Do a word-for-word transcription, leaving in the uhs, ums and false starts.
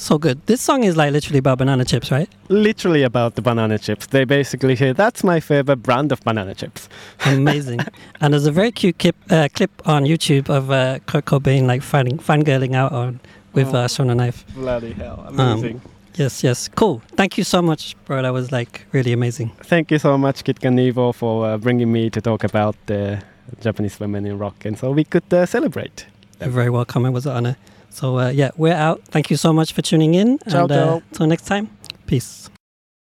So good. This song is like literally about banana chips, right? Literally about the banana chips. They basically say, that's my favorite brand of banana chips. Amazing. And there's a very cute clip, uh, clip on YouTube of uh, Kurt Cobain like finding, fangirling out on with Oh, uh, Shona Knife. Bloody hell. Amazing. Um, yes, yes. Cool. Thank you so much, bro. That was like really amazing. Thank you so much, Kit Kanivo, for uh, bringing me to talk about the Japanese women in rock. And so we could uh, celebrate. You're very welcome. It was an honor. So uh, yeah, we're out. Thank you so much for tuning in. Ciao, and uh, ciao. till next time, peace.